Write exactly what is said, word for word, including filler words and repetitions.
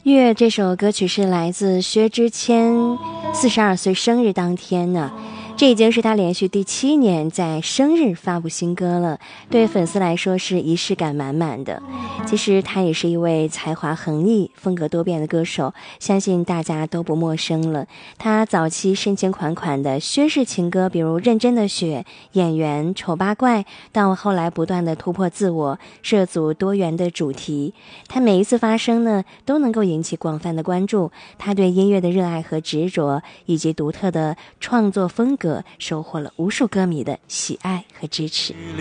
月这首歌曲是来自薛之谦四十二岁生日当天呢，这已经是他连续第七年在生日发布新歌了，对粉丝来说是仪式感满满的。其实他也是一位才华横溢、风格多变的歌手，相信大家都不陌生了。他早期深情款款的薛氏情歌，比如《认真的雪》、演员、丑八怪，到后来不断的突破自我，涉足多元的主题。他每一次发声呢，都能够引起广泛的关注。他对音乐的热爱和执着，以及独特的创作风格，收获了无数歌迷的喜爱和支持。